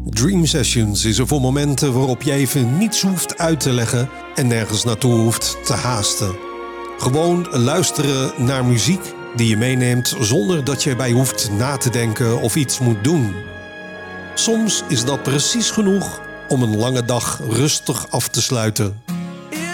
Dream Sessions is er voor momenten waarop je even niets hoeft uit te leggen en nergens naartoe hoeft te haasten. Gewoon luisteren naar muziek die je meeneemt zonder dat je erbij hoeft na te denken of iets moet doen. Soms is dat precies genoeg om een lange dag rustig af te sluiten.